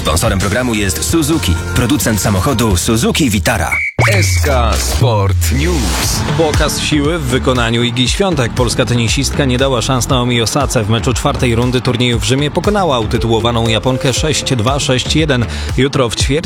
Sponsorem programu jest Suzuki, producent samochodu Suzuki Vitara. SK Sport News. Pokaz siły w wykonaniu Igi Świątek. Polska tenisistka nie dała szans Naomi Osace. W meczu czwartej rundy turnieju w Rzymie pokonała utytułowaną Japonkę 6-2, 6-1. Jutro w